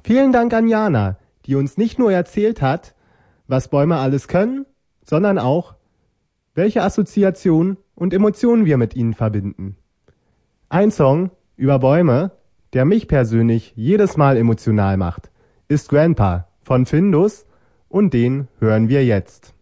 Vielen Dank an Jana, die uns nicht nur erzählt hat, was Bäume alles können, sondern auch, welche Assoziationen und Emotionen wir mit ihnen verbinden. Ein Song über Bäume, der mich persönlich jedes Mal emotional macht, ist Grandpa von Findus und den hören wir jetzt.